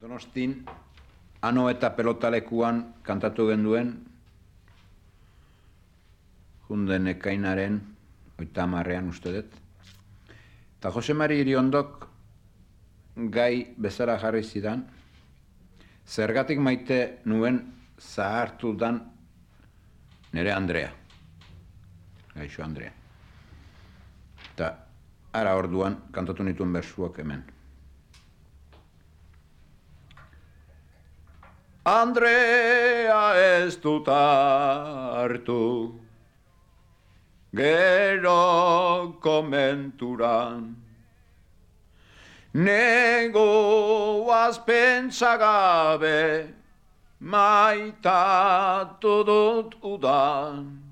Donostin, ano eta pelotalekuan kantatu genduen, junden ekainaren, 30 uste dut. Eta Jose Mari Iriondok gai bezala jarri zidan, zergatik maite nuen zahartu dan nire Andrea. Gaixo Andrea. Eta ara orduan kantatu nituen bersuak hemen. Andrea ez dut hartu, gero komenturan, negoaz pentsagabe, maitatu dut udan.